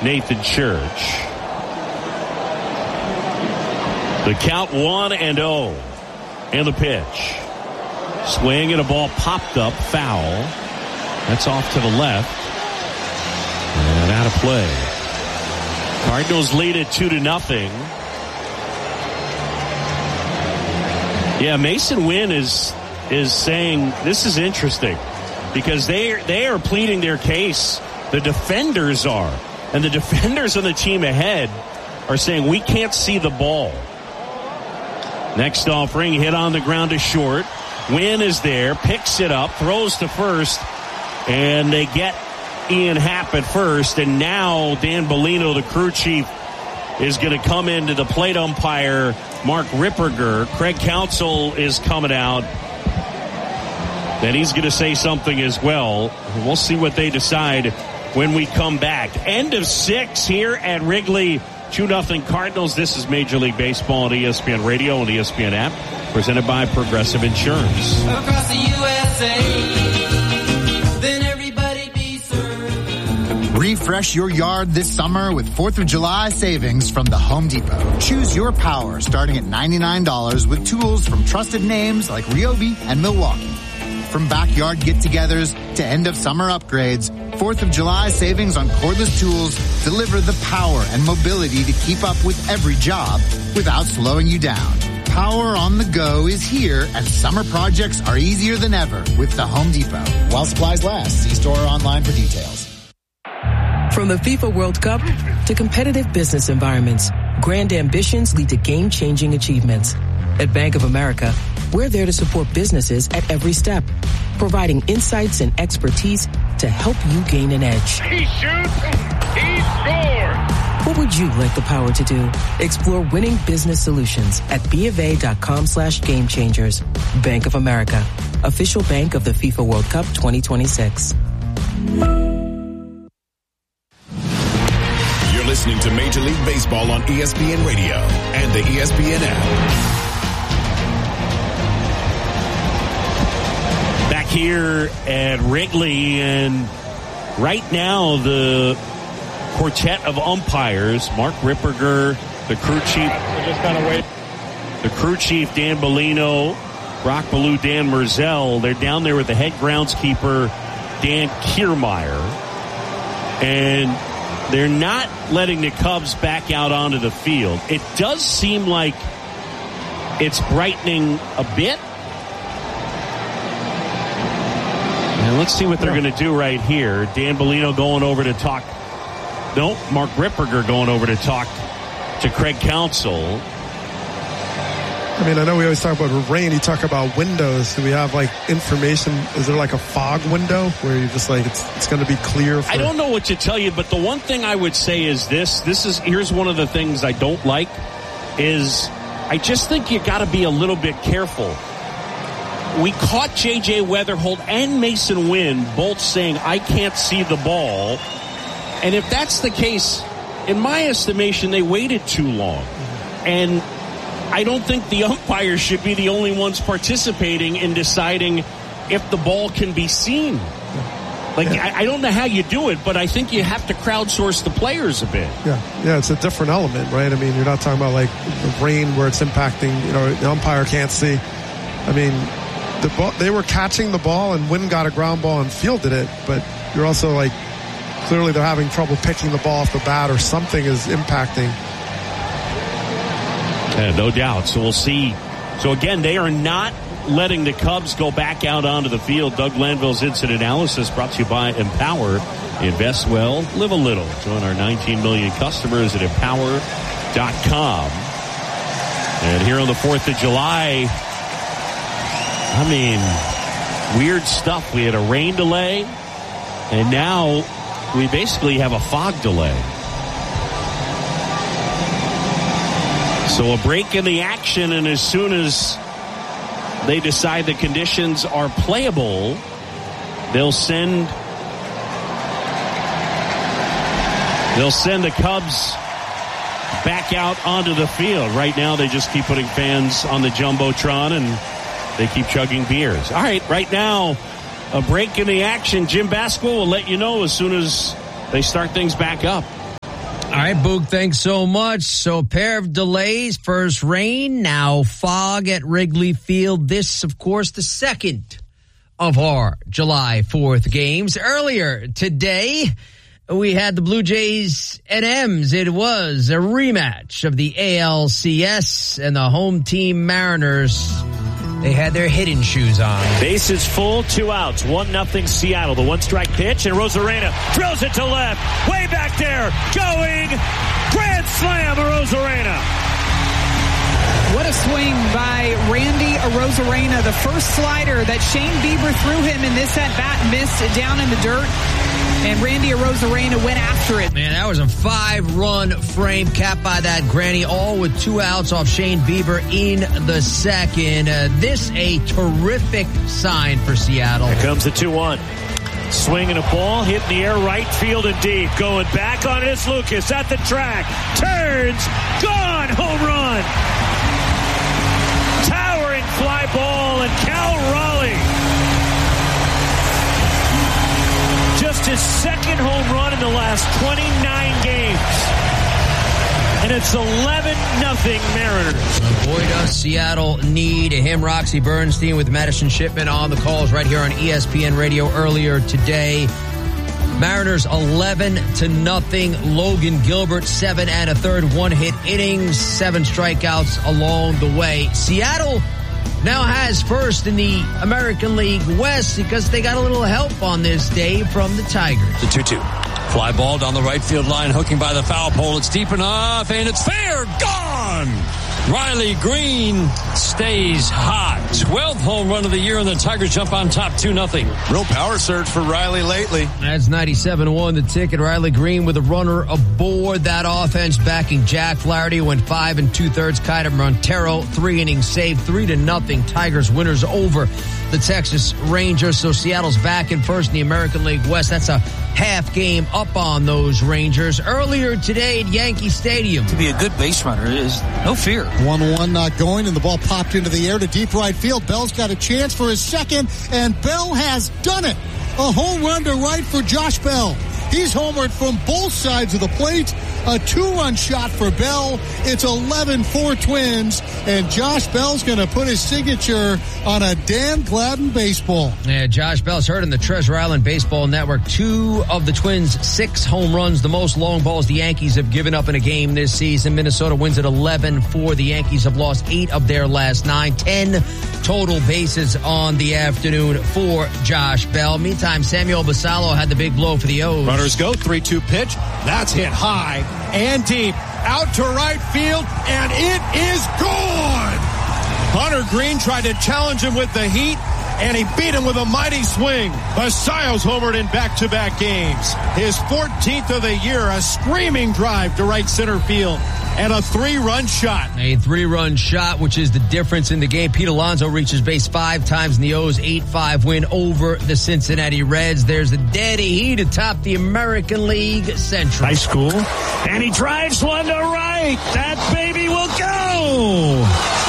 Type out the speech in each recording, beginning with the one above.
Nathan Church. The count 1-0. And the pitch. Swing and a ball popped up. Foul. That's off to the left. And out of play. Cardinals lead it 2-0. Yeah, Mason Wynn is saying this is interesting because they are pleading their case. The defenders are. And the defenders on the team ahead are saying we can't see the ball. Next offering, hit on the ground to short. Wynn is there, picks it up, throws to first, and they get Ian Happ at first. And now Dan Bellino, the crew chief, is going to come into the plate umpire, Mark Ripperger. Craig Counsell is coming out. And he's going to say something as well. We'll see what they decide when we come back. End of 6 here at Wrigley. 2-0 Cardinals. This is Major League Baseball on ESPN Radio and ESPN app. Presented by Progressive Insurance. Across the USA, then everybody be served. Refresh your yard this summer with 4th of July savings from the Home Depot. Choose your power starting at $99 with tools from trusted names like Ryobi and Milwaukee. From backyard get-togethers to end-of-summer upgrades, 4th of July savings on cordless tools deliver the power and mobility to keep up with every job without slowing you down. Power on the go is here, and summer projects are easier than ever with the Home Depot. While supplies last, see store or online for details. From the FIFA World Cup to competitive business environments, grand ambitions lead to game-changing achievements. At Bank of America, we're there to support businesses at every step, providing insights and expertise to help you gain an edge. He shoots, he scores! What would you like the power to do? Explore winning business solutions at BofA.com/gamechangers. Bank of America, official bank of the FIFA World Cup 2026. You're listening to Major League Baseball on ESPN Radio and the ESPN app. Back here at Wrigley, and right now the quartet of umpires, Mark Ripperger, the crew chief, the crew chief Dan Bellino, Brock Ballou, Dan Merzel, they're down there with the head groundskeeper Dan Kiermaier, and they're not letting the Cubs back out onto the field. It does seem like it's brightening a bit. And let's see what they're going to do right here. Dan Bellino going over to talk. No, Mark Ripperger going over to talk to Craig Counsell. I mean, I know we always talk about rain. You talk about windows. Do we have, like, information? Is there, like, a fog window where you're just like, it's going to be clear? I don't know what to tell you, but the one thing I would say is here's one of the things I don't like is I just think you got to be a little bit careful. We caught J.J. Weatherholt and Mason Wynn both saying, I can't see the ball. And if that's the case, in my estimation, they waited too long. And I don't think the umpires should be the only ones participating in deciding if the ball can be seen. I don't know how you do it, but I think you have to crowdsource the players a bit. Yeah, it's a different element, right? I mean, you're not talking about, like, the rain where it's impacting, the umpire can't see. I mean, they were catching the ball, and Wynn got a ground ball and fielded it, but you're also, like, clearly they're having trouble picking the ball off the bat, or something is impacting. Yeah, no doubt. So we'll see. So again, they are not letting the Cubs go back out onto the field. Doug Lanville's Incident Analysis brought to you by Empower. Invest well, live a little. Join our 19 million customers at Empower.com. And here on the 4th of July, I mean, weird stuff. We had a rain delay, and now we basically have a fog delay. So a break in the action, and as soon as they decide the conditions are playable, they'll send the Cubs back out onto the field. Right now, they just keep putting fans on the Jumbotron, and they keep chugging beers. All right, right now, a break in the action. Jim Basco will let you know as soon as they start things back up. All right, Boog, thanks so much. So a pair of delays. First rain, now fog at Wrigley Field. This, of course, the second of our July 4th games. Earlier today, we had the Blue Jays and M's. It was a rematch of the ALCS and the home team Mariners. They had their hidden shoes on. Bases full, 2 outs, 1-0 Seattle. The one-strike pitch, and Arozarena drills it to left. Way back there, going. Grand slam, Arozarena. What a swing by Randy Arozarena. The first slider that Shane Bieber threw him in this at-bat missed down in the dirt. And Randy Arozarena went after it. Man, that was a 5-run frame capped by that granny, all with 2 outs off Shane Bieber in the second. This a terrific sign for Seattle. Here comes the 2-1. Swinging a ball, hit in the air, right field and deep. Going back on it is Lucas at the track. Turns, gone, home run. Towering fly ball, and Cal Raleigh. Just his second home run in the last 29 games. And it's 11-0 Mariners. Boy, does Seattle need him. Roxy Bernstein with Madison Shipman on the calls right here on ESPN Radio earlier today. Mariners 11-0. Logan Gilbert 7 1/3 1-hit innings, 7 strikeouts along the way. Seattle now has first in the American League West because they got a little help on this day from the Tigers. The 2-2. Fly ball down the right field line, hooking by the foul pole. It's deep enough, and it's fair. Gone! Riley Green stays hot. 12th home run of the year, and the Tigers jump on top 2-0. Real power surge for Riley lately. That's 97-1 the ticket. Riley Green with a runner aboard. That offense backing Jack Flaherty went 5 2/3. Kiter Montero 3 innings saved, 3-0. Tigers winners over the Texas Rangers. So Seattle's back in first in the American League West. That's a half game up on those Rangers. Earlier today at Yankee Stadium. To be a good base runner is no fear. 1-1 not going, and the ball popped into the air to deep right field. Bell's got a chance for his second, and Bell has done it. A home run to right for Josh Bell. He's homered from both sides of the plate. A 2-run shot for Bell. It's 11-4 Twins, and Josh Bell's going to put his signature on a Dan Gladden baseball. Yeah, Josh Bell's heard in the Treasure Island Baseball Network. 2 of the Twins' 6 home runs, the most long balls the Yankees have given up in a game this season. Minnesota wins at 11-4. The Yankees have lost 8 of their last 9. 10 total bases on the afternoon for Josh Bell. Meantime, Samuel Basallo had the big blow for the O's. Runners go, 3-2 pitch. That's hit high and deep. Out to right field, and it is gone! Hunter Green tried to challenge him with the heat, and he beat him with a mighty swing. Basallo's homered in back-to-back games. His 14th of the year, a screaming drive to right center field, and a 3-run shot. A 3-run shot, which is the difference in the game. Pete Alonso reaches base 5 times in the O's 8-5 win over the Cincinnati Reds. There's the daddy heat atop the American League Central. High school. And he drives one to right. That baby will go.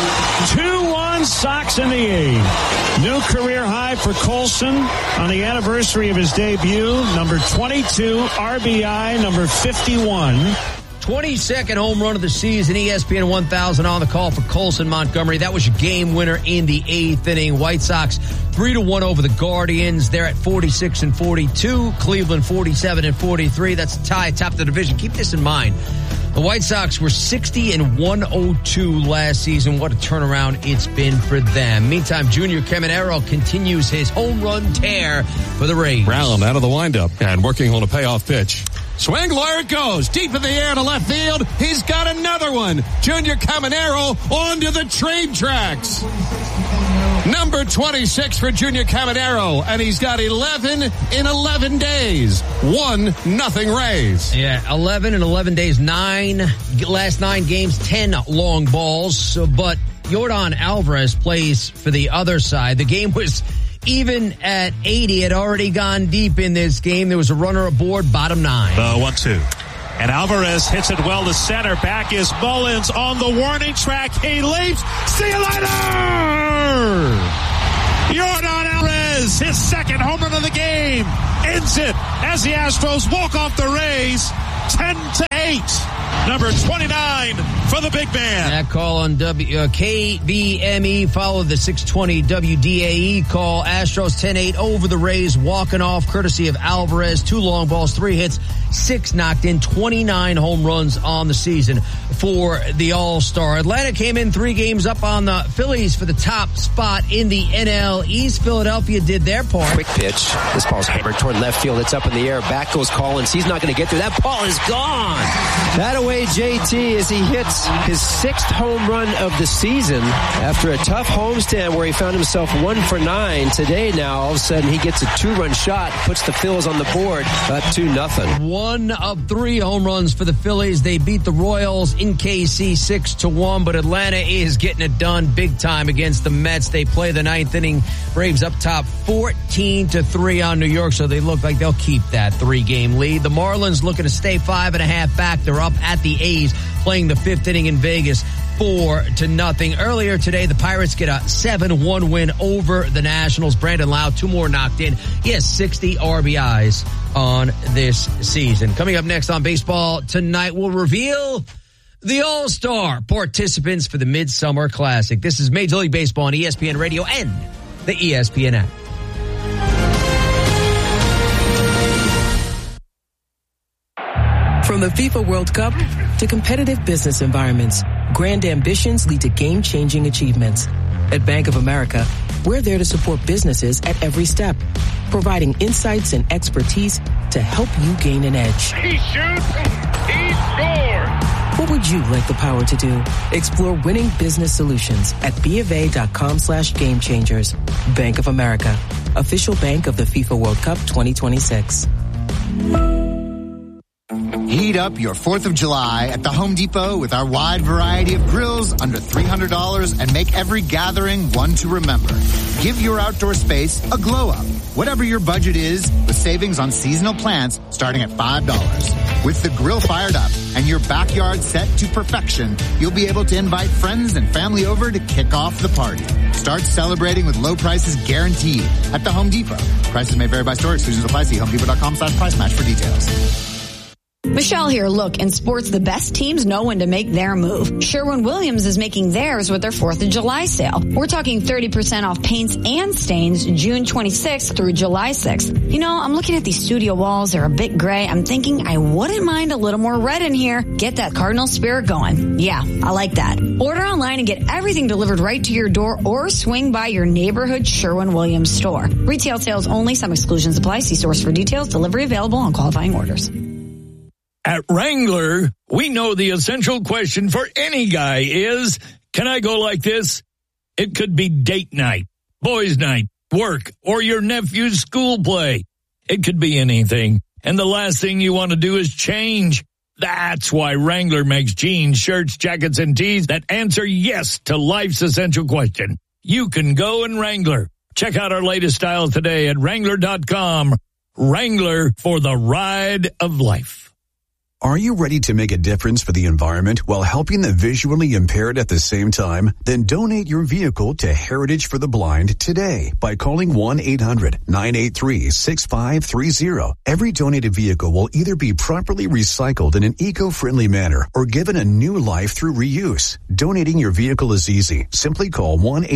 2-1 Sox in the 8th. New career high for Colson on the anniversary of his debut. Number 22 RBI, number 51. 22nd home run of the season. ESPN 1000 on the call for Colson Montgomery. That was your game winner in the 8th inning. White Sox 3-1 over the Guardians. They're at 46-42. Cleveland 47-43. That's a tie atop the division. Keep this in mind. The White Sox were 60-102 last season. What a turnaround it's been for them. Meantime, Junior Caminero continues his home run tear for the Rays. Brown out of the windup and working on a payoff pitch. Swing, there it goes. Deep in the air to left field. He's got another one. Junior Caminero onto the train tracks. Number 26 for Junior Caminero, and he's got 11 in 11 days. 1-0 Rays. Yeah, 11 in 11 days. Last 9 games, 10 long balls. But Yordan Alvarez plays for the other side. The game was even at 80. Had already gone deep in this game. There was a runner aboard, bottom 9. 1-2. And Alvarez hits it well to center. Back is Mullins on the warning track. He leaps. See you later! Yordan Alvarez, his second home run of the game, ends it as the Astros walk off the Rays 10-8. Number 29 for the big man. That call on KVME followed the 620 WDAE call. Astros 10-8 over the Rays, walking off courtesy of Alvarez. 2 long balls, 3 hits, 6 knocked in, 29 home runs on the season for the All-Star. Atlanta came in 3 games up on the Phillies for the top spot in the NL East. Philadelphia did their part. Quick pitch. This ball's hammered toward left field. It's up in the air. Back goes Collins. He's not going to get there. That ball is gone. That away JT as he hits his 6th home run of the season after a tough homestand where he found himself 1 for 9. Today now, all of a sudden, he gets a 2-run shot, puts the Phils on the board, up 2-0. 1 of 3 home runs for the Phillies. They beat the Royals in KC 6-1, but Atlanta is getting it done big time against the Mets. They play the 9th inning. Braves up top 14-3 on New York, so they look like they'll keep that 3-game lead. The Marlins looking to stay 5.5 back. They're up at the A's, playing the 5th inning in Vegas 4-0. Earlier today, the Pirates get a 7-1 win over the Nationals. Brandon Lau, 2 more knocked in. He has 60 RBIs on this season. Coming up next on Baseball Tonight, we'll reveal the All-Star participants for the Midsummer Classic. This is Major League Baseball on ESPN Radio and the ESPN app. From the FIFA World Cup to competitive business environments, grand ambitions lead to game-changing achievements. At Bank of America, we're there to support businesses at every step, providing insights and expertise to help you gain an edge. He shoots, he scores. What would you like the power to do? Explore winning business solutions at BofA.com/gamechangers. Bank of America, official bank of the FIFA World Cup 2026. Heat up your 4th of July at the Home Depot with our wide variety of grills under $300 and make every gathering one to remember. Give your outdoor space a glow up. Whatever your budget is, with savings on seasonal plants starting at $5. With the grill fired up and your backyard set to perfection, you'll be able to invite friends and family over to kick off the party. Start celebrating with low prices guaranteed at the Home Depot. Prices may vary by store. Exclusions apply. See HomeDepot.com/price match for details. Michelle here. Look, in sports, the best teams know when to make their move. Sherwin-Williams is making theirs with their 4th of July sale. We're talking 30% off paints and stains June 26th through July 6th. You know, I'm looking at these studio walls. They're a bit gray. I'm thinking I wouldn't mind a little more red in here. Get that Cardinal spirit going. Yeah, I like that. Order online and get everything delivered right to your door or swing by your neighborhood Sherwin-Williams store. Retail sales only. Some exclusions apply. See source for details. Delivery available on qualifying orders. At Wrangler, we know the essential question for any guy is, can I go like this? It could be date night, boys' night, work, or your nephew's school play. It could be anything. And the last thing you want to do is change. That's why Wrangler makes jeans, shirts, jackets, and tees that answer yes to life's essential question. You can go in Wrangler. Check out our latest styles today at Wrangler.com. Wrangler, for the ride of life. Are you ready to make a difference for the environment while helping the visually impaired at the same time? Then donate your vehicle to Heritage for the Blind today by calling 1-800-983-6530. Every donated vehicle will either be properly recycled in an eco-friendly manner or given a new life through reuse. Donating your vehicle is easy. Simply call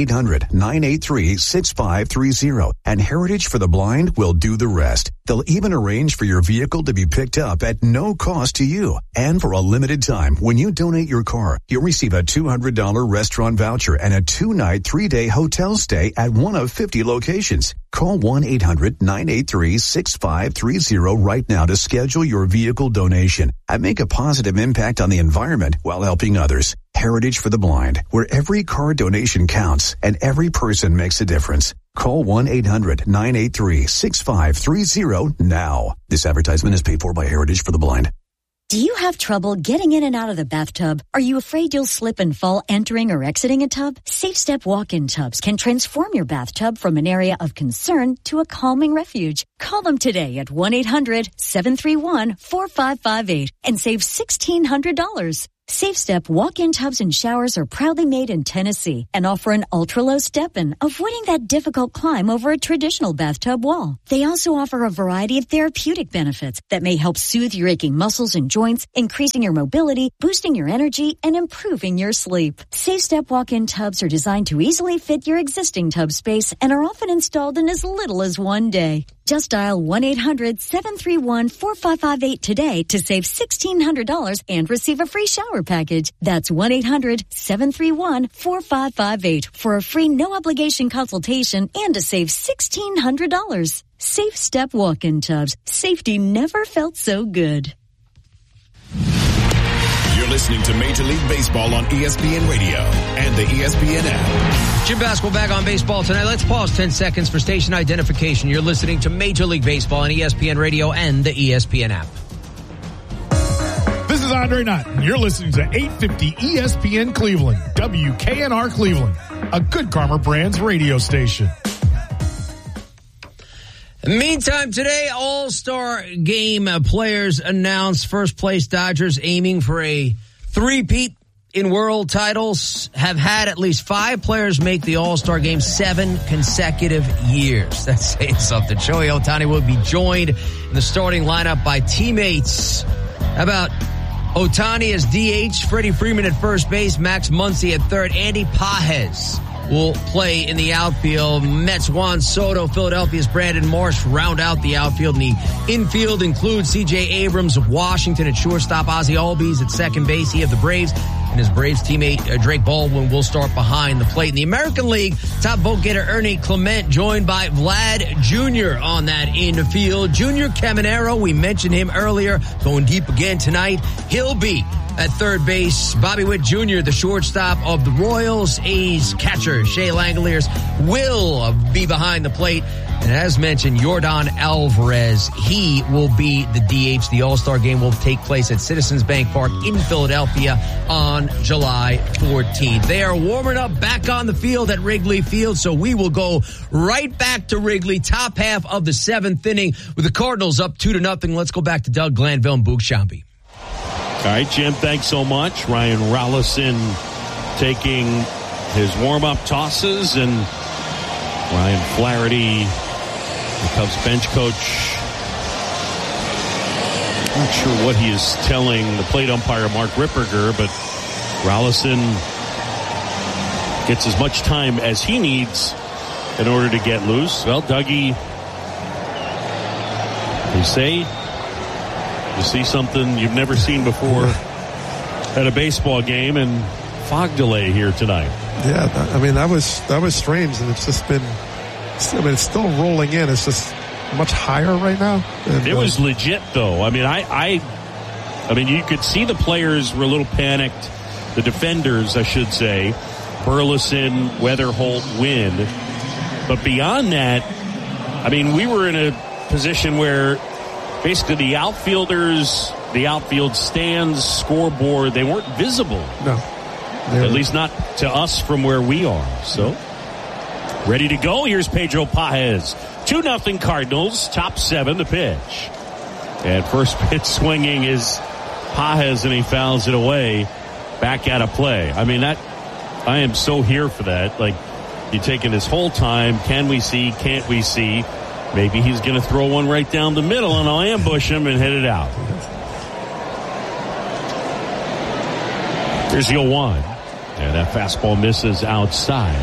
1-800-983-6530 and Heritage for the Blind will do the rest. They'll even arrange for your vehicle to be picked up at no cost to you. And for a limited time, when you donate your car, you'll receive a $200 restaurant voucher and a 2-night, 3-day hotel stay at one of 50 locations. Call 1-800-983-6530 right now to schedule your vehicle donation and make a positive impact on the environment while helping others. Heritage for the Blind, where every car donation counts and every person makes a difference. Call 1-800-983-6530 now. This advertisement is paid for by Heritage for the Blind. Do you have trouble getting in and out of the bathtub? Are you afraid you'll slip and fall entering or exiting a tub? Safe Step walk-in tubs can transform your bathtub from an area of concern to a calming refuge. Call them today at 1-800-731-4558 and save $1,600. Safe Step walk-in tubs and showers are proudly made in Tennessee and offer an ultra-low step-in, avoiding that difficult climb over a traditional bathtub wall. They also offer a variety of therapeutic benefits that may help soothe your aching muscles and joints, increasing your mobility, boosting your energy, and improving your sleep. Safe Step walk-in tubs are designed to easily fit your existing tub space and are often installed in as little as one day. Just dial 1-800-731-4558 today to save $1,600 and receive a free shower package. That's 1-800-731-4558 for a free no-obligation consultation and to save $1,600. Safe Step walk-in tubs. Safety never felt so good. You're listening to Major League Baseball on ESPN Radio and the ESPN app. Jim Basketball back on baseball tonight. Let's pause 10 seconds for station identification. You're listening to Major League Baseball on ESPN Radio and the ESPN app. This is Andre Knott. You're listening to 850 ESPN Cleveland, WKNR Cleveland, a Good Karma Brands radio station. Meantime, today, All-Star Game players announced. First place Dodgers aiming for a three-peat in world titles. Have had at least 5 players make the All-Star Game 7 consecutive years. That's saying something. Shohei Ohtani will be joined in the starting lineup by teammates. How about Ohtani as DH, Freddie Freeman at first base, Max Muncy at third, Andy Pages will play in the outfield. Mets Juan Soto, Philadelphia's Brandon Marsh round out the outfield. And the infield includes C.J. Abrams of Washington at shortstop, Ozzie Albies at second base, he of the Braves. And his Braves teammate Drake Baldwin will start behind the plate. In the American League, top vote getter Ernie Clement joined by Vlad Jr. on that infield. Junior Caminero, we mentioned him earlier, going deep again tonight. He'll be at third base. Bobby Witt Jr., the shortstop of the Royals. A's catcher Shea Langoliers will be behind the plate. And as mentioned, Yordan Alvarez, he will be the DH. The All-Star Game will take place at Citizens Bank Park in Philadelphia on July 14th. They are warming up back on the field at Wrigley Field, so we will go right back to Wrigley, top half of the 7th inning with the Cardinals up 2-0. Let's go back to Doug Glanville and Boog Sciambi. All right, Jim, thanks so much. Ryan Rollison taking his warm-up tosses, and Ryan Flaherty, the Cubs bench coach, I'm not sure what he is telling the plate umpire, Mark Ripperger, but Rollison gets as much time as he needs in order to get loose. Well, Dougie, they say you see something you've never seen before at a baseball game, and fog delay here tonight. Yeah, I mean, that was strange, and it's just been, I mean, it's still rolling in. It's just much higher right now. And, it was legit, though. I mean, I mean, you could see the players were a little panicked. The defenders, I should say, Burleson, Weatherholt, Wynn. But beyond that, I mean, we were in a position where basically the outfielders, the outfield stands, scoreboard, they weren't visible. No. At least not to us from where we are. So, ready to go. Here's Pedro Pages. 2-0 Cardinals. Top 7 to pitch. And first pitch swinging is Pages, and he fouls it away. Back out of play. I mean, I am so here for that. Like, you're taking his whole time. Can we see? Can't we see? Maybe he's going to throw one right down the middle, and I'll ambush him and hit it out. Here's 0-1. And that fastball misses outside.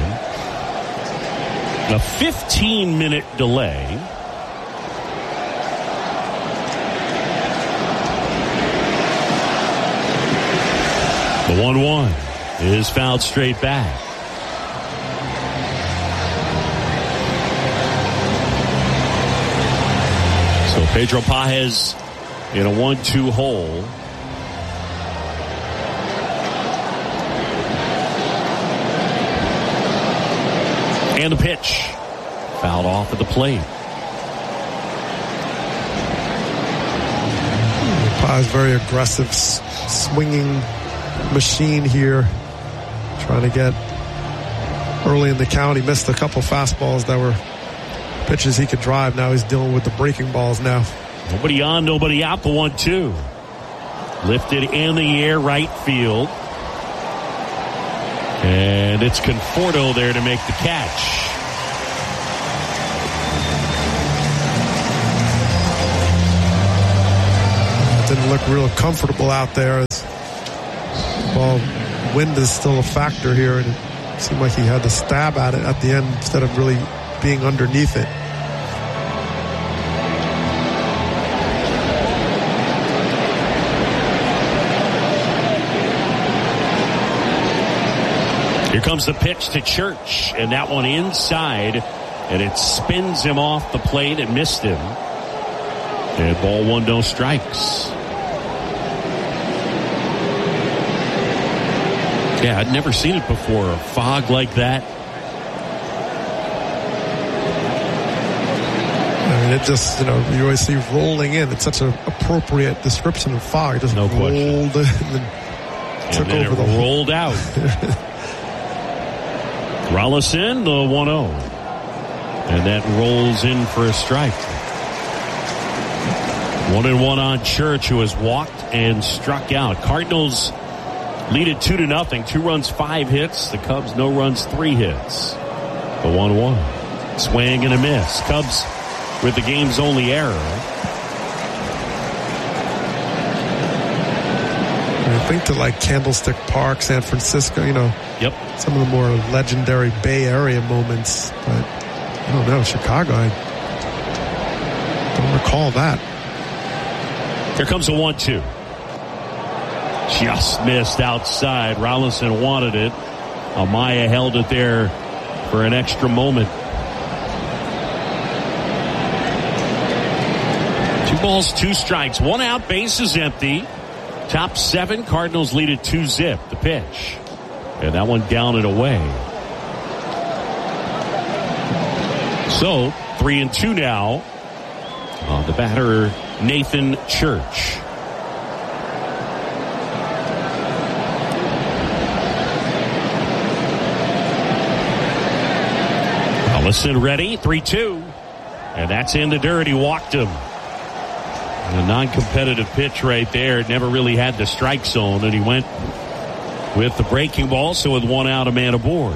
A 15-minute delay. The 1-1 is fouled straight back. So Pedro Pages in a 1-2 hole. And the pitch fouled off at the plate. Pages very aggressive, swinging machine here, trying to get early in the count. He missed a couple fastballs that were pitches he could drive. Now he's dealing with the breaking balls now. Nobody on, nobody out, the 1-2. Lifted in the air, right field. And it's Conforto there to make the catch. It didn't look real comfortable out there. Well, wind is still a factor here, and it seemed like he had to stab at it at the end instead of really being underneath it. Here comes the pitch to Church, and that one inside, and it spins him off the plate and missed him. And ball one, no strikes. Yeah, I'd never seen it before. A fog like that. I mean, it just, you always see rolling in. It's such an appropriate description of fog. It just rolled in and took over the rolled out. Rollison, the 1-0. And that rolls in for a strike. 1-1 on Church, who has walked and struck out. Cardinals lead it 2-0. 2 runs, 5 hits. The Cubs, no runs, 3 hits. The 1-1. Swing and a miss. Cubs with the game's only error. I think to like Candlestick Park, San Francisco, Yep. Some of the more legendary Bay Area moments. But I don't know, Chicago, I don't recall that. Here comes a 1-2. Just missed outside. Rollison wanted it. Amaya held it there for an extra moment. 2 balls, 2 strikes. 1 out, base is empty. Top 7, Cardinals lead it 2-0. The pitch. And that one down and away. So, 3-2 now. The batter, Nathan Church. Rollison ready, 3-2. And that's in the dirt. He walked him. And a non-competitive pitch right there. It never really had the strike zone, and he went with the breaking ball, so with 1 out, a man aboard.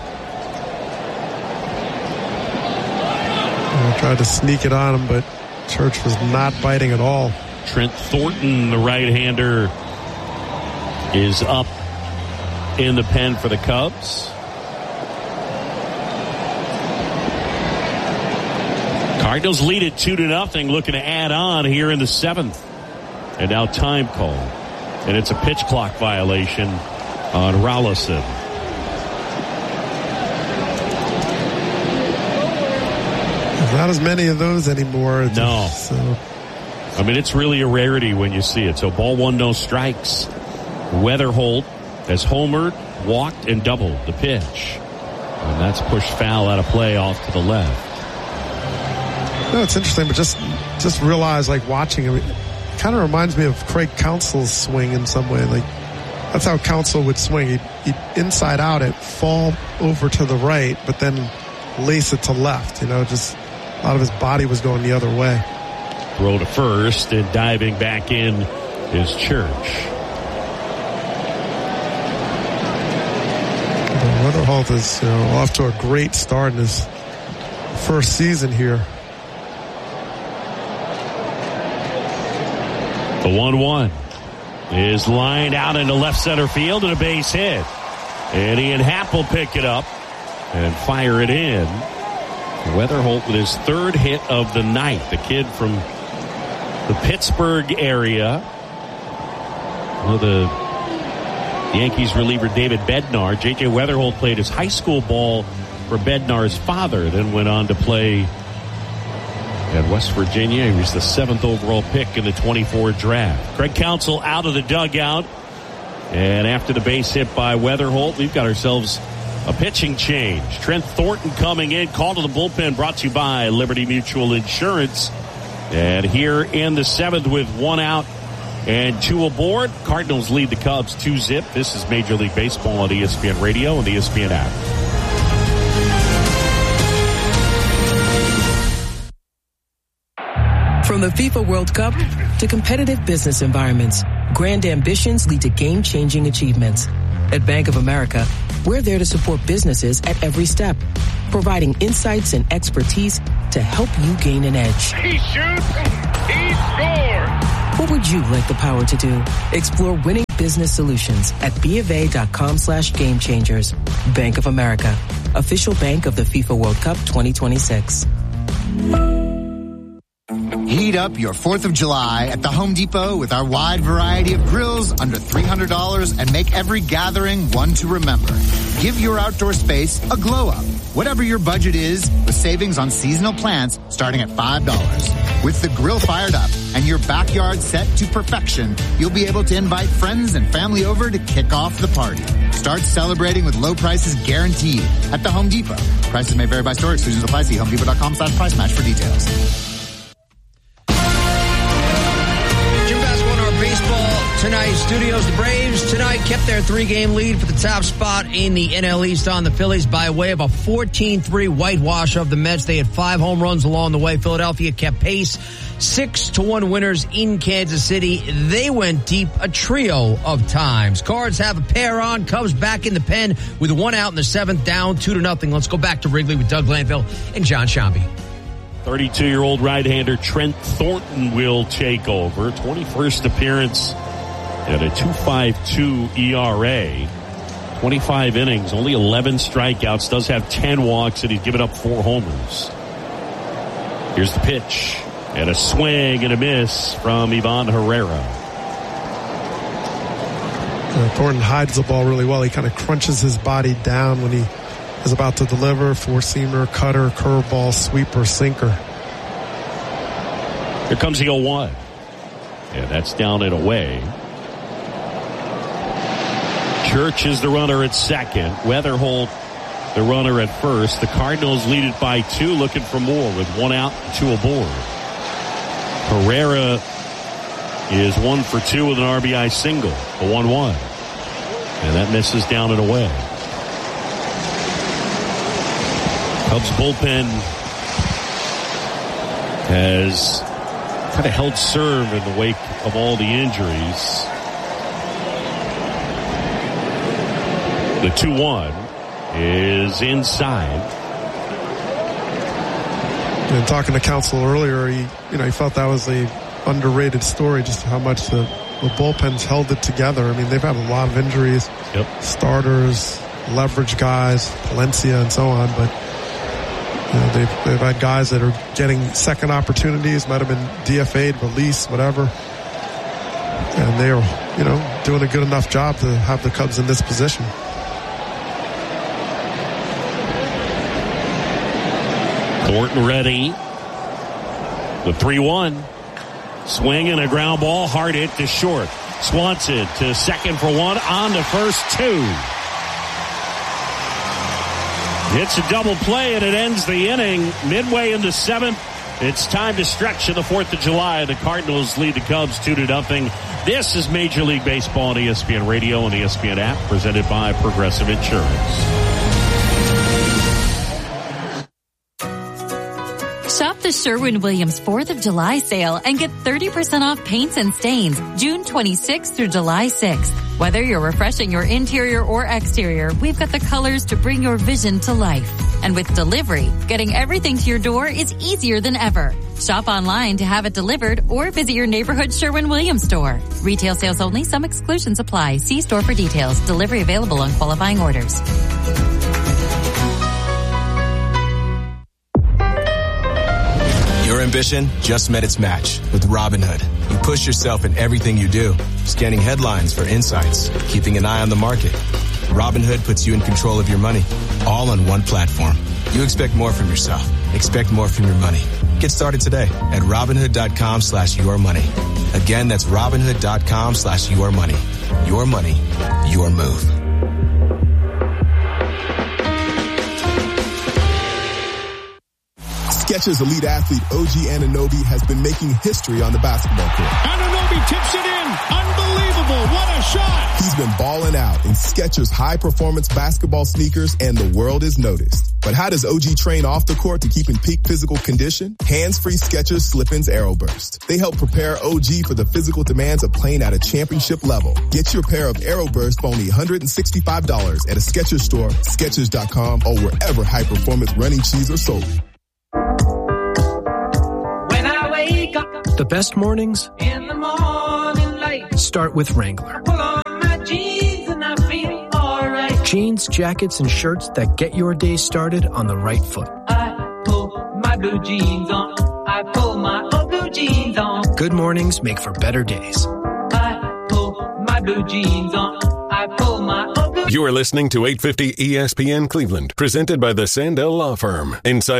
I tried to sneak it on him, but Church was not biting at all. Trent Thornton, the right-hander, is up in the pen for the Cubs. Cardinals lead it 2-0, looking to add on here in the 7th. And now time call. And it's a pitch clock violation on Rollison. There's not as many of those anymore. No. I mean, it's really a rarity when you see it. So ball 1, no strikes. Weatherholt has homered, walked, and doubled the pitch. And that's pushed foul out of play off to the left. No, it's interesting, but just realize, like, watching him, it kind of reminds me of Craig Counsell's swing in some way. Like, that's how Counsell would swing. He'd inside out it, fall over to the right, but then lace it to left. Just a lot of his body was going the other way. Throw to first, and diving back in is Church. Weatherholt is off to a great start in his first season here. The 1-1 is lined out into left center field and a base hit. And Ian Happ will pick it up and fire it in. Weatherholt with his 3rd hit of the night. The kid from the Pittsburgh area. The Yankees reliever David Bednar. J.J. Weatherholt played his high school ball for Bednar's father, then went on to play at West Virginia. He was the 7th overall pick in the 24 draft. Craig Counsell out of the dugout. And after the base hit by Weatherholt, we've got ourselves a pitching change. Trent Thornton coming in. Call to the bullpen brought to you by Liberty Mutual Insurance. And here in the 7th with 1 out and 2 aboard, Cardinals lead the Cubs 2-0. This is Major League Baseball on ESPN Radio and the ESPN app. From the FIFA World Cup to competitive business environments, Grand ambitions lead to game-changing achievements. At Bank of America, we're there to support businesses at every step, providing insights and expertise to help you gain an edge. He shoots. He scores. What would you like the power to do? Explore winning business solutions at BofA.com/gamechangers. Bank of America, official bank of the FIFA World Cup 2026. Heat up your 4th of July at the Home Depot with our wide variety of grills under $300 and make every gathering one to remember. Give your outdoor space a glow up. Whatever your budget is, with savings on seasonal plants starting at $5. With the grill fired up and your backyard set to perfection, you'll be able to invite friends and family over to kick off the party. Start celebrating with low prices guaranteed at the Home Depot. Prices may vary by store. Exclusions apply. See HomeDepot.com/price match for details. Tonight, studios, the Braves tonight kept their 3-game lead for the top spot in the NL East on the Phillies by way of a 14-3 whitewash of the Mets. They had 5 home runs along the way. Philadelphia kept pace. 6-1 winners in Kansas City. They went deep a trio of times. Cards have a pair on. Cubs back in the pen with 1 out in the 7th, down 2-0. Let's go back to Wrigley with Doug Glanville and John Shambi. 32-year-old right-hander Trent Thornton will take over. 21st appearance at a 2.52 ERA. 25 innings, only 11 strikeouts, does have 10 walks, and he's given up 4 homers. Here's the pitch, and a swing and a miss from Ivan Herrera. Thornton hides the ball really well. He kind of crunches his body down when he is about to deliver. 4-seamer, cutter, curveball, sweeper, sinker. Here comes the 0-1. Yeah, that's down and away. Church is the runner at second. Weatherholt the runner at first. The Cardinals lead it by 2, looking for more with 1 out, 2 aboard. Herrera is 1 for 2 with an RBI single, the 1-1. And that misses down and away. Cubs bullpen has kind of held serve in the wake of all the injuries. The 2-1 is inside. And talking to Counsell earlier, he felt that was a underrated story, just how much the bullpen's held it together. I mean, they've had a lot of injuries, starters, leverage guys, Palencia and so on, but they've had guys that are getting second opportunities, might have been DFA'd, released, whatever. And they are, doing a good enough job to have the Cubs in this position. Thornton ready. The 3-1. Swing and a ground ball. Hard hit to short. Swanson to second for 1. On to first 2. It's a double play and it ends the inning. Midway into 7th. It's time to stretch in the 4th of July. The Cardinals lead the Cubs 2-0. This is Major League Baseball on ESPN Radio and ESPN app, presented by Progressive Insurance. Shop the Sherwin-Williams 4th of July sale and get 30% off paints and stains June 26th through July 6th. Whether you're refreshing your interior or exterior, we've got the colors to bring your vision to life. And with delivery, getting everything to your door is easier than ever. Shop online to have it delivered or visit your neighborhood Sherwin-Williams store. Retail sales only. Some exclusions apply. See store for details. Delivery available on qualifying orders. Your ambition just met its match with Robinhood. You push yourself in everything you do, scanning headlines for insights, keeping an eye on the market. Robinhood puts you in control of your money, all on one platform. You expect more from yourself. Expect more from your money. Get started today at Robinhood.com/yourmoney. Again, that's Robinhood.com/yourmoney. Your money, your move. Skechers elite athlete OG Anunoby has been making history on the basketball court. Anunoby tips it in. Unbelievable. What a shot. He's been balling out in Skechers high-performance basketball sneakers, and the world is noticed. But how does OG train off the court to keep in peak physical condition? Hands-free Skechers Slip-ins Aeroburst. They help prepare OG for the physical demands of playing at a championship level. Get your pair of Aeroburst for only $165 at a Skechers store, Skechers.com, or wherever high-performance running shoes are sold. When I wake up, the best mornings in the morning light, start with Wrangler. Pull on my jeans and I feel alright. Jeans, jackets, and shirts that get your day started on the right foot. I pull my blue jeans on. I pull my old blue jeans on. Good mornings make for better days. I pull my blue jeans on. I pull my old blue. You are listening to 850 ESPN Cleveland, presented by the Sandell Law Firm. Inside